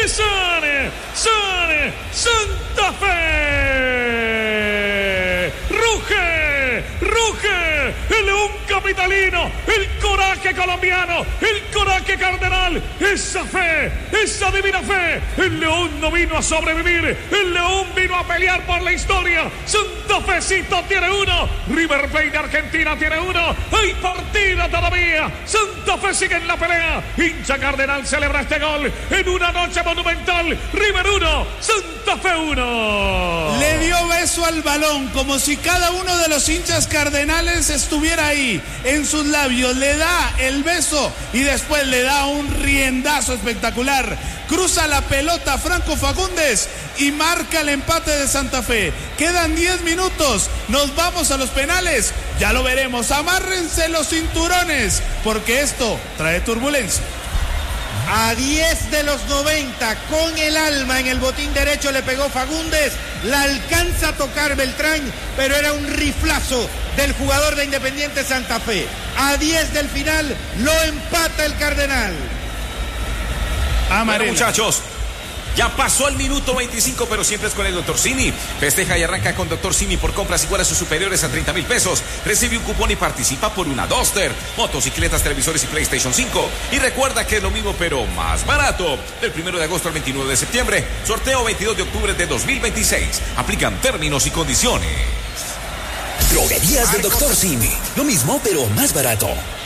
de Santa Fe. Ruge el león capitalino, el coraje colombiano, el coraje cardenal, esa fe, esa divina fe. El león no vino a sobrevivir, el león vino a pelear por la historia. Santa Fecito tiene uno, River Plate de Argentina tiene uno, hay partida todavía. Santa Fe sigue en la pelea, hincha cardenal celebra este gol en una noche monumental. River 1, Santa Fe 1. Le dio beso al balón como si cada uno de los hinchas cardenales estuviera ahí en sus labios, le da el beso y después le da un riendazo espectacular. Cruza la pelota Franco Fagundes y marca el empate de Santa Fe. Quedan 10 minutos, nos vamos a los penales, ya lo veremos. Amárrense los cinturones porque esto trae turbulencia. A 10 de los 90, con el alma en el botín derecho le pegó Fagundes, la alcanza a tocar Beltrán, pero era un riflazo del jugador de Independiente Santa Fe. A 10 del final lo empata el Cardenal. Bueno, muchachos, ya pasó el minuto 25, pero siempre es con el Dr. Simi. Festeja y arranca con Dr. Simi por compras iguales o superiores a 30,000 pesos. Recibe un cupón y participa por una Duster, motocicletas, televisores y PlayStation 5. Y recuerda que es lo mismo, pero más barato. Del 1 de agosto al 29 de septiembre. Sorteo 22 de octubre de 2026. Aplican términos y condiciones. Droguerías del Dr. Simi. Lo mismo, pero más barato.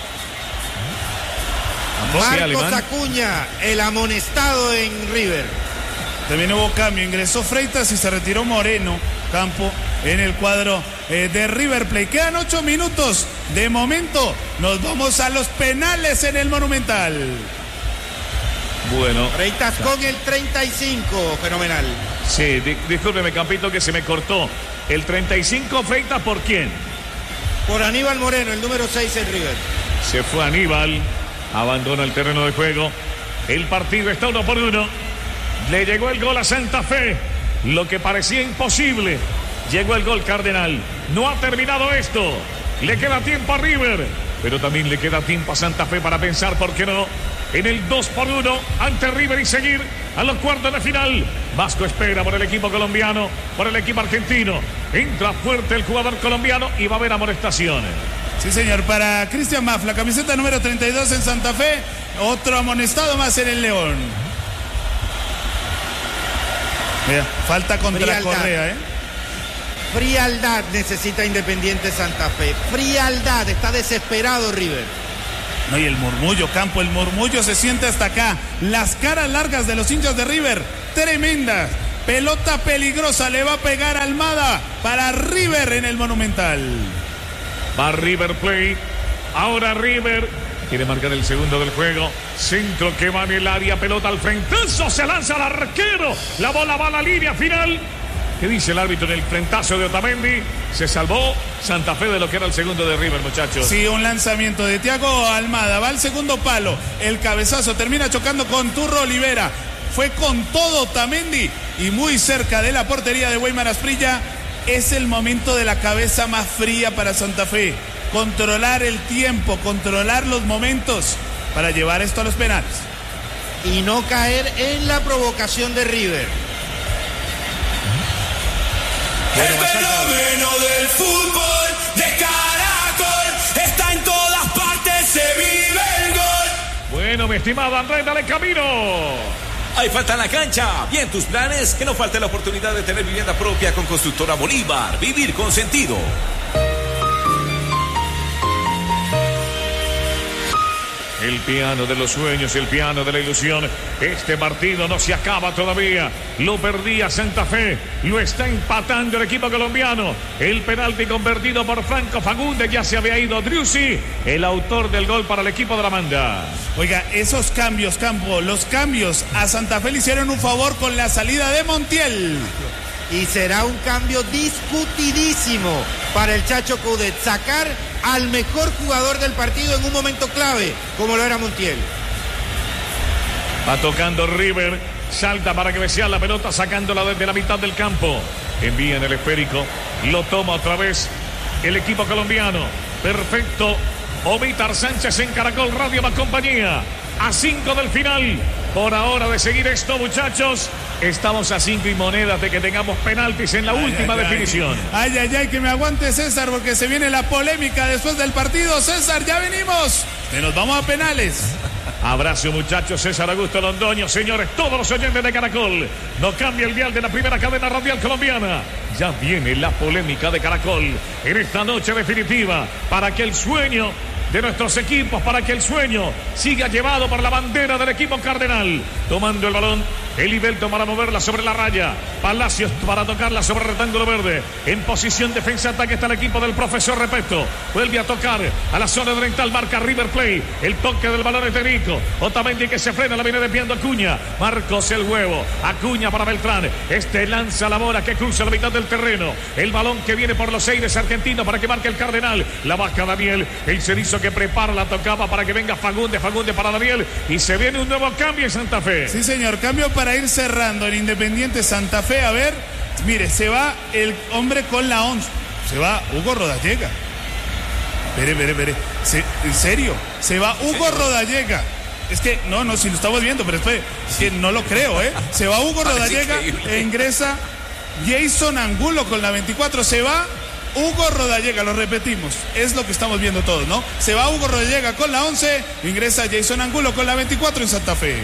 Marcos Acuña, el amonestado en River. También hubo cambio, ingresó Freitas y se retiró Moreno Campo en el cuadro de River Plate. Quedan 8 minutos. De momento nos vamos a los penales en el Monumental. Bueno. Freitas con el 35, fenomenal. Sí, discúlpeme, Campito, que se me cortó. El 35, Freitas, ¿por quién? Por Aníbal Moreno, el número 6 en River. Se fue Aníbal, abandona el terreno de juego. El partido está 1-1. Le llegó el gol a Santa Fe, lo que parecía imposible. Llegó el gol Cardenal. No ha terminado esto. Le queda tiempo a River, pero también le queda tiempo a Santa Fe para pensar, ¿por qué no?, en el 2-1 ante River y seguir a los cuartos de final. Vasco espera por el equipo colombiano, por el equipo argentino. Entra fuerte el jugador colombiano y va a haber amonestaciones. Sí, señor, para Cristian Maff, la camiseta número 32 en Santa Fe, otro amonestado más en el León. Mira, falta contra Frialdad. Correa, Frialdad necesita Independiente Santa Fe. Frialdad, está desesperado River. No, y el murmullo, Campo, el murmullo se siente hasta acá. Las caras largas de los hinchas de River, tremendas. Pelota peligrosa, le va a pegar Almada para River en el Monumental. Va River Plate. Ahora River quiere marcar el segundo del juego. Centro que va en el área, pelota al frentazo, se lanza al arquero. La bola va a la línea final. ¿Qué dice el árbitro en el frentazo de Otamendi? Se salvó Santa Fe de lo que era el segundo de River, muchachos. Sí, un lanzamiento de Thiago Almada, va al segundo palo. El cabezazo termina chocando con Turro Olivera. Fue con todo Otamendi y muy cerca de la portería de Weimar Asprilla. Es el momento de la cabeza más fría para Santa Fe. Controlar el tiempo, controlar los momentos para llevar esto a los penales. Y no caer en la provocación de River. El fenómeno del fútbol de Caracol está en todas partes, se vive el gol. Bueno, mi estimado Andrés, dale camino. Hay falta en la cancha. Y en tus planes, que no falte la oportunidad de tener vivienda propia con Constructora Bolívar. Vivir con sentido. El piano de los sueños, el piano de la ilusión. Este partido no se acaba todavía. Lo perdía Santa Fe. Lo está empatando el equipo colombiano. El penalti convertido por Franco Fagundes. Ya se había ido Driussi, el autor del gol para el equipo de la Manda. Oiga, esos cambios, Campo, los cambios a Santa Fe le hicieron un favor con la salida de Montiel. Y será un cambio discutidísimo para el Chacho Coudet. Sacar al mejor jugador del partido en un momento clave, como lo era Montiel. Va tocando River. Salta para que sea la pelota, sacándola desde la mitad del campo. Envía en el esférico. Lo toma otra vez el equipo colombiano. Perfecto. Ovítar Sánchez en Caracol Radio más compañía. A 5 del final. por ahora de seguir esto, muchachos. Estamos a 5 y monedas de que tengamos penaltis en la última definición. Ay, que me aguante César, porque se viene la polémica después del partido. César, ya venimos. Que nos vamos a penales. Abrazo, muchachos. César Augusto Londoño. Señores, todos los oyentes de Caracol. No cambia el dial de la primera cadena radial colombiana. Ya viene la polémica de Caracol en esta noche definitiva para que el sueño de nuestros equipos, para que el sueño siga llevado por la bandera del equipo cardenal. Tomando el balón, Elivelto para moverla sobre la raya, Palacios para tocarla sobre el rectángulo verde. En posición defensa-ataque está el equipo del profesor Repeto. Vuelve a tocar a la zona oriental, marca River Plate. El toque del balón es de Nico. Otamendi que se frena, la viene desviando Acuña. Marcos el huevo, Acuña para Beltrán. Lanza la bola que cruza la mitad del terreno. El balón que viene por los aires argentinos para que marque el Cardenal. La baja Daniel, el cerizo que prepara la tocaba para que venga Fagundes para Daniel. Y se viene un nuevo cambio en Santa Fe. Sí, señor, cambio para ir cerrando el Independiente Santa Fe. A ver, mire, se va el hombre con la 11. Se va Hugo Rodallega. Espere. ¿En serio? Se va Hugo Rodallega. Es que, no, si lo estamos viendo, pero es que no lo creo, ¿eh? Se va Hugo Rodallega e ingresa Jason Angulo con la 24. Se va Hugo Rodallega, lo repetimos, es lo que estamos viendo todos, ¿no? Se va Hugo Rodallega con la 11, ingresa Jason Angulo con la 24 en Santa Fe.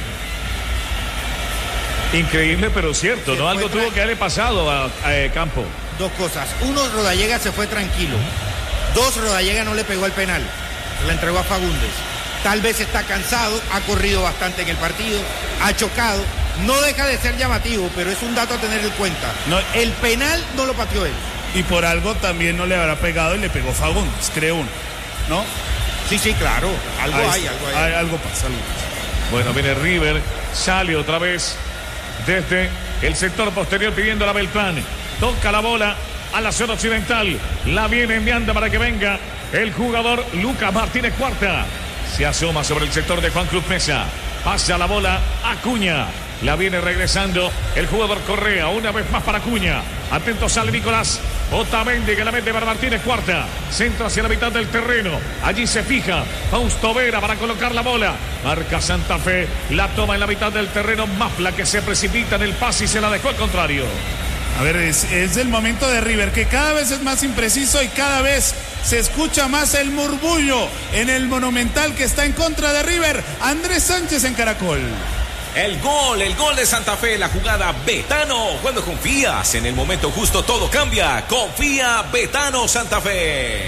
Increíble, pero cierto, ¿no? Algo tuvo que haberle pasado a Campo. Dos cosas. Uno, Rodallega se fue tranquilo. Dos, Rodallega no le pegó el penal. Se la entregó a Fagundes. Tal vez está cansado, ha corrido bastante en el partido, ha chocado. No deja de ser llamativo, pero es un dato a tener en cuenta. No, el penal no lo pateó él. Y por algo también no le habrá pegado y le pegó Fagundes, creo uno, ¿no? Sí, claro. Algo hay. Algo pasa. Bueno, viene River, sale otra vez desde el sector posterior pidiendo a Beltrán. Toca la bola a la zona occidental. La viene enviando para que venga el jugador Lucas Martínez Cuarta. Se asoma sobre el sector de Juan Cruz Mesa. Pasa la bola a Acuña. La viene regresando el jugador Correa. Una vez más para Acuña. Atento sale Nicolás Otamendi que la mete para Martínez Cuarta. Centro hacia la mitad del terreno. Allí se fija Fausto Vera para colocar la bola. Marca Santa Fe. La toma en la mitad del terreno. Mafla que se precipita en el pase y se la dejó al contrario. A ver, es el momento de River, que cada vez es más impreciso y cada vez se escucha más el murmullo en el Monumental que está en contra de River. Andrés Sánchez en Caracol. El gol de Santa Fe, la jugada Betano. Cuando confías en el momento justo todo cambia. Confía Betano Santa Fe.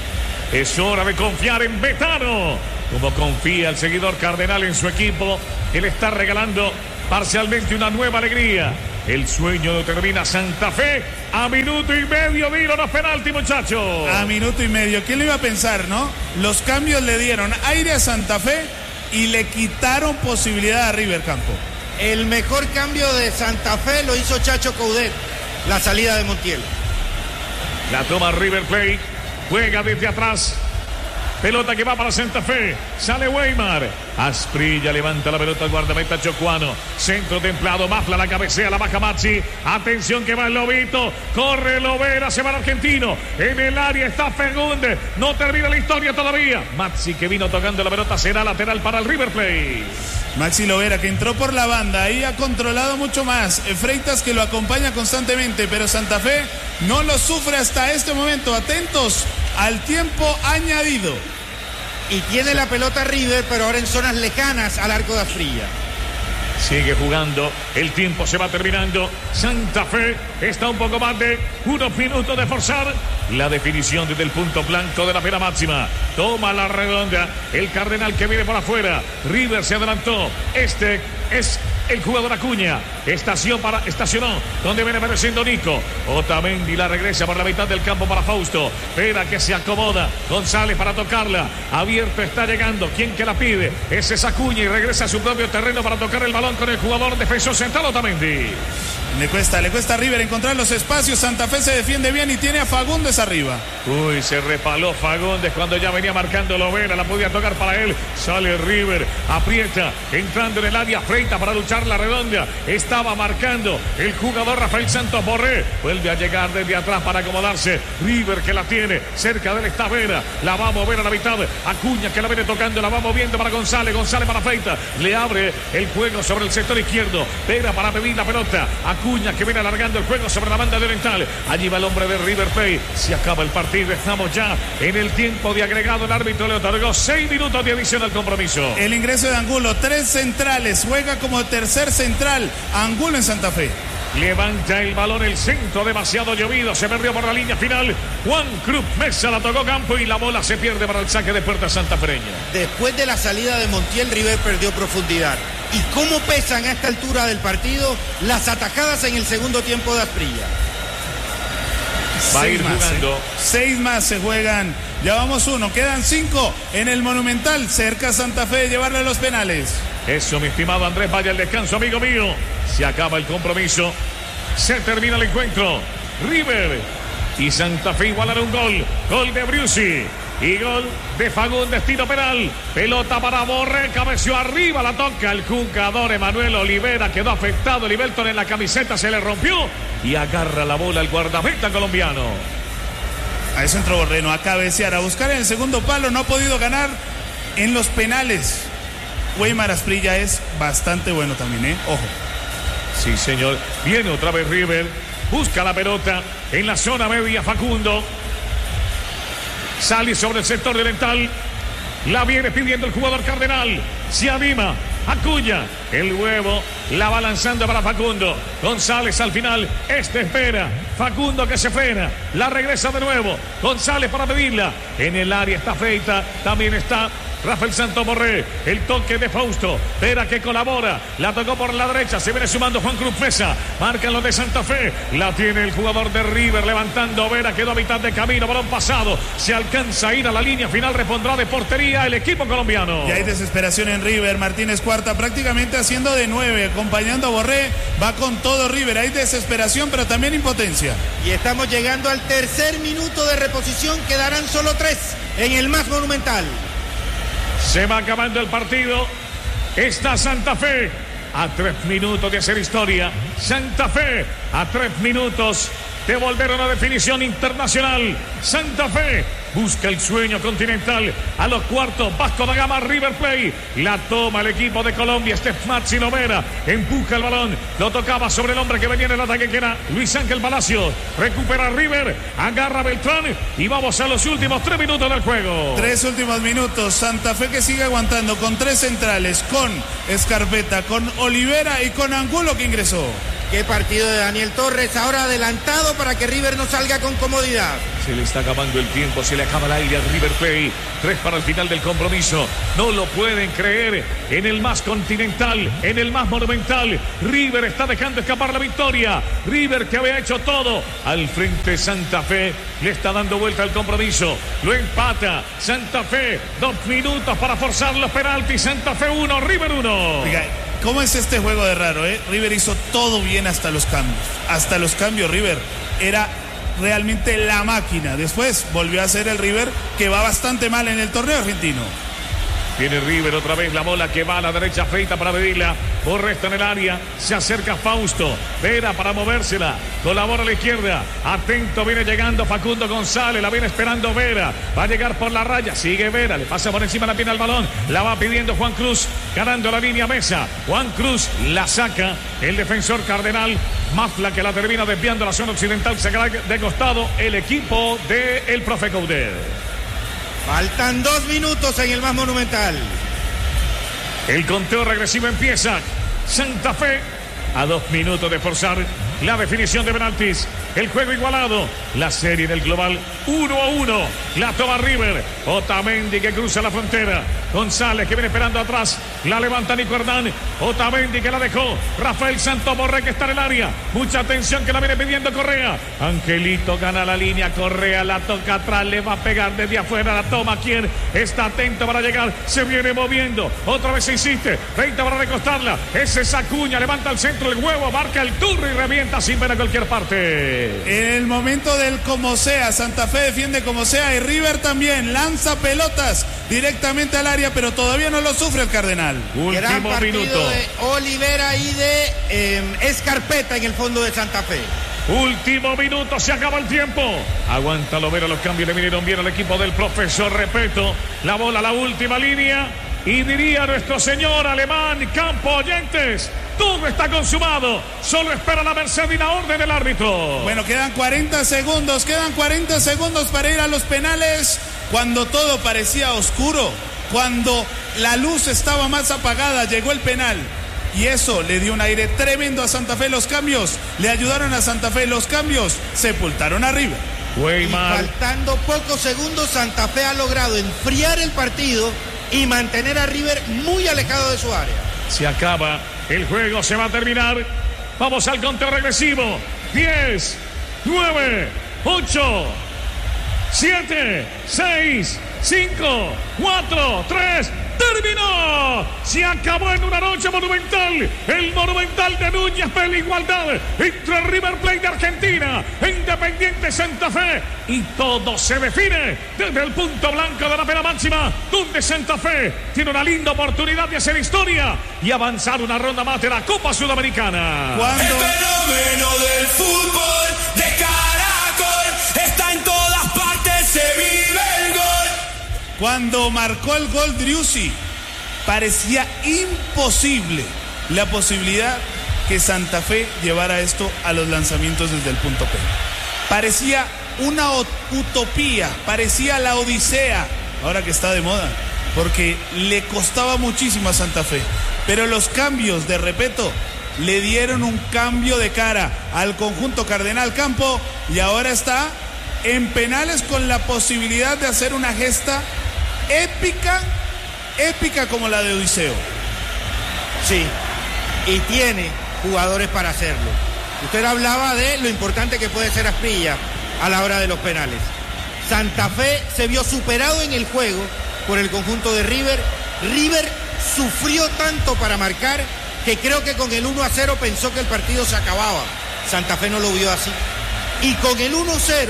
Es hora de confiar en Betano. Como confía el seguidor cardenal en su equipo, que le está regalando parcialmente una nueva alegría. El sueño lo termina Santa Fe a minuto y medio. Dieron los penaltis, muchachos. A minuto y medio. ¿Quién lo iba a pensar, no? Los cambios le dieron aire a Santa Fe y le quitaron posibilidad a River Campo. El mejor cambio de Santa Fe lo hizo Chacho Coudet. La salida de Montiel. La toma River Plate. Juega desde atrás. Pelota que va para Santa Fe. Sale Weimar. Asprilla levanta la pelota al guardameta Chocuano. Centro templado. Mafla la cabecea. La baja Maxi. Atención que va el Lobito. Corre Lovera. Se va el argentino. En el área está Fagundes. No termina la historia todavía. Maxi que vino tocando la pelota. Será lateral para el River Plate. Maxi Lovera que entró por la banda. Ahí ha controlado mucho más. Freitas que lo acompaña constantemente. Pero Santa Fe no lo sufre hasta este momento. Atentos al tiempo añadido. Y tiene la pelota River, pero ahora en zonas lejanas al arco de Asprilla. Sigue jugando, el tiempo se va terminando. Santa Fe está un poco más de unos minutos de forzar la definición desde el punto blanco de la pena máxima. Toma la redonda, el Cardenal que viene por afuera. River se adelantó. Este es el jugador Acuña. Estacionó donde viene apareciendo Nico. Otamendi la regresa por la mitad del campo para Fausto. Vera que se acomoda. González para tocarla. Abierto está llegando. ¿Quién que la pide? Ese es Acuña y regresa a su propio terreno para tocar el balón con el jugador defensor central Otamendi. Le cuesta a River encontrar los espacios. Santa Fe se defiende bien y tiene a Fagundes arriba. Uy, se repaló Fagundes cuando ya venía venía marcando Lovera, la podía tocar para él. Sale River, aprieta, entrando en el área, freita para luchar la redonda. Estaba marcando el jugador Rafael Santos Borré. Vuelve a llegar desde atrás para acomodarse. River que la tiene, cerca de él está Vera. La va a mover a la mitad. Acuña que la viene tocando, la va moviendo para González. González para Feita. Le abre el juego sobre el sector izquierdo. Vera para pedir la pelota. Acuña que viene alargando el juego sobre la banda de Oriental. Allí va el hombre de River Plate. Se acaba el partido. Estamos ya en el tiempo de agregado. El árbitro le otorgó 6 minutos de adición al compromiso. El ingreso de Angulo, 3 centrales. Juega como tercer central. Angulo en Santa Fe. Levanta el balón, el centro demasiado llovido, se perdió por la línea final. Juan Cruz Mesa la tocó campo y la bola se pierde para el saque de puerta santafereña. Después de la salida de Montiel, River perdió profundidad. ¿Y cómo pesan a esta altura del partido las atajadas en el segundo tiempo de Asprilla? Va a ir jugando. 6 más se juegan. Ya vamos 1, quedan 5 en el Monumental. Cerca Santa Fe de llevarle a los penales. Eso, mi estimado Andrés, vaya el descanso, amigo mío. Se acaba el compromiso. Se termina el encuentro. River y Santa Fe igualan un gol. Gol de Briusi. Y gol de Fagundes, tiro penal. Pelota para Borré, cabeció arriba, la toca el jugador Emanuel Olivera. Quedó afectado, Liberton en la camiseta se le rompió. Y agarra la bola el guardameta colombiano. A eso entró Borreno, a cabecear, a buscar en el segundo palo. No ha podido ganar en los penales. Weimar Asprilla es bastante bueno también, ojo. Sí, señor. Viene otra vez River. Busca la pelota en la zona media Facundo. Sale sobre el sector oriental. La viene pidiendo el jugador Cardenal. Se anima. Acuña. El huevo. La va lanzando para Facundo. González al final. Espera. Facundo que se frena. La regresa de nuevo. González para pedirla. En el área está Feita. También está Rafael Santos Borré, el toque de Fausto, Vera que colabora, la tocó por la derecha, se viene sumando Juan Cruz Mesa, marcan los de Santa Fe, la tiene el jugador de River, levantando Vera, quedó a mitad de camino, balón pasado, se alcanza a ir a la línea final, repondrá de portería el equipo colombiano. Y hay desesperación en River, Martínez Cuarta prácticamente haciendo de 9, acompañando a Borré, va con todo River, hay desesperación pero también impotencia. Y estamos llegando al tercer minuto de reposición, quedarán solo 3 en el más monumental. Se va acabando el partido. Está Santa Fe a 3 minutos de hacer historia. Santa Fe a 3 minutos de volver a una definición internacional. Santa Fe busca el sueño continental. A los cuartos, Vasco da Gama, River Plate. La toma el equipo de Colombia. Este es Maxi Lovera. Empuja el balón. Lo tocaba sobre el hombre que venía en el ataque, que era Luis Ángel Palacio. Recupera River. Agarra Beltrán. Y vamos a los últimos 3 minutos del juego. 3 últimos minutos. Santa Fe que sigue aguantando con 3 centrales. Con Escarpeta, con Olivera y con Angulo que ingresó. Qué partido de Daniel Torres, ahora adelantado para que River no salga con comodidad. Se le está acabando el tiempo, se le acaba el aire al River Plate. 3 para el final del compromiso. No lo pueden creer. En el más continental, en el más monumental, River está dejando escapar la victoria. River que había hecho todo al frente. Santa Fe le está dando vuelta al compromiso. Lo empata Santa Fe. 2 minutos para forzar los penaltis. Santa Fe 1, River 1. Oiga, ¿cómo es este juego de raro, River hizo todo bien hasta los cambios. Hasta los cambios River era realmente la máquina. Después volvió a ser el River que va bastante mal en el torneo argentino. Viene River otra vez, la bola que va a la derecha, Feita para pedirla. Borré está en el área, se acerca Fausto. Vera para movérsela, colabora a la izquierda. Atento, viene llegando Facundo González, la viene esperando Vera. Va a llegar por la raya, sigue Vera, le pasa por encima la pierna al balón. La va pidiendo Juan Cruz, ganando la línea Mesa. Juan Cruz la saca, el defensor Cardenal. Mafla que la termina desviando a la zona occidental, se queda de costado el equipo del profe Coudet. Faltan 2 minutos en el más monumental. El conteo regresivo empieza. Santa Fe a 2 minutos de forzar la definición de penaltis. El juego igualado. La serie del global 1-1. La toma River. Otamendi que cruza la frontera. González que viene esperando atrás. La levanta Nico Hernán. Otamendi que la dejó. Rafael Santos Borré que está en el área. Mucha atención que la viene pidiendo Correa. Angelito gana la línea. Correa la toca atrás. Le va a pegar desde afuera. La toma. ¿Quién está atento para llegar? Se viene moviendo. Otra vez se insiste. 30 para recostarla. Ese es Acuña. Levanta al centro el huevo. Marca el turno y revienta sin ver a cualquier parte. Fe. En el momento del como sea, Santa Fe defiende como sea y River también lanza pelotas directamente al área, pero todavía no lo sufre el Cardenal. Gran Último partido minuto. de Olivera y de Escarpeta en el fondo de Santa Fe. Último minuto, se acaba el tiempo. Aguanta Lovera, los cambios le vinieron bien al equipo del profesor Repeto. La bola a la última línea. Y diría nuestro señor alemán Campo, oyentes, todo está consumado. Solo espera la merced y la orden del árbitro. Bueno, quedan 40 segundos para ir a los penales. Cuando todo parecía oscuro, cuando la luz estaba más apagada, llegó el penal. Y eso le dio un aire tremendo a Santa Fe. Los cambios le ayudaron a Santa Fe. Los cambios sepultaron a River. Faltando pocos segundos, Santa Fe ha logrado enfriar el partido y mantener a River muy alejado de su área. Se acaba el juego, se va a terminar. Vamos al conteo regresivo. 10, 9, 8, 7, 6, 5, 4, 3. ¡Terminó! Se acabó en una noche monumental. El Monumental de Núñez por la igualdad entre River Plate de Argentina e Independiente Santa Fe. Y todo se define desde el punto blanco de la pena máxima, donde Santa Fe tiene una linda oportunidad de hacer historia y avanzar una ronda más de la Copa Sudamericana. El fenómeno del fútbol de Caracol está en todas partes, se vive el gol. Cuando marcó el gol Driussi, parecía imposible la posibilidad que Santa Fe llevara esto a los lanzamientos desde el punto P. Parecía una utopía, parecía la odisea, ahora que está de moda, porque le costaba muchísimo a Santa Fe. Pero los cambios de Repeto le dieron un cambio de cara al conjunto Cardenal Campo y ahora está en penales con la posibilidad de hacer una gesta épica como la de Odiseo. Sí, y tiene jugadores para hacerlo. Usted hablaba de lo importante que puede ser Asprilla a la hora de los penales. Santa Fe se vio superado en el juego por el conjunto de River. River sufrió tanto para marcar que creo que con el 1-0 pensó que el partido se acababa. Santa Fe no lo vio así. Y con el 1-0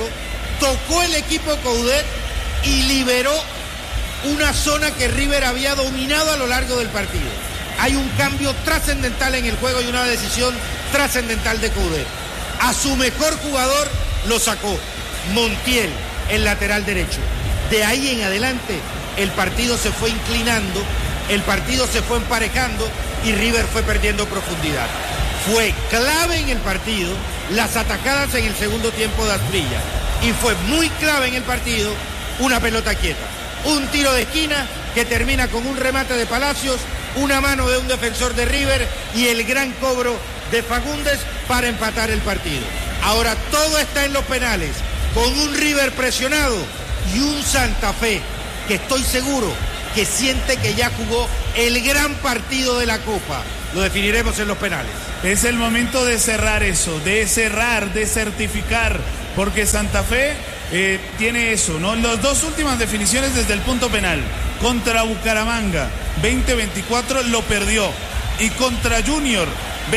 tocó el equipo Coudet y liberó una zona que River había dominado a lo largo del partido. Hay un cambio trascendental en el juego y una decisión trascendental de Coudet. A su mejor jugador lo sacó Montiel, el lateral derecho. De ahí en adelante el partido se fue inclinando, el partido se fue emparejando y River fue perdiendo profundidad. Fue clave en el partido las atacadas en el segundo tiempo de Asprilla y fue muy clave en el partido una pelota quieta. Un tiro de esquina que termina con un remate de Palacios, una mano de un defensor de River y el gran cobro de Fagundes para empatar el partido. Ahora todo está en los penales, con un River presionado y un Santa Fe que estoy seguro que siente que ya jugó el gran partido de la Copa. Lo definiremos en los penales. Es el momento de cerrar eso, de cerrar, de certificar, porque Santa Fe tiene eso, ¿no? Las dos últimas definiciones desde el punto penal. Contra Bucaramanga, 2024 lo perdió. Y contra Junior,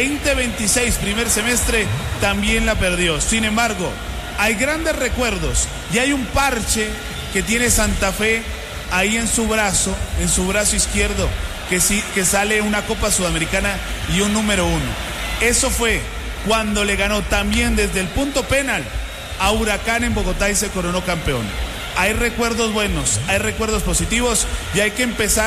2026, primer semestre, también la perdió. Sin embargo, hay grandes recuerdos y hay un parche que tiene Santa Fe ahí en su brazo izquierdo, que sale una Copa Sudamericana y un número 1. Eso fue cuando le ganó también desde el punto penal a Huracán en Bogotá y se coronó campeón. Hay recuerdos buenos, hay recuerdos positivos y hay que empezar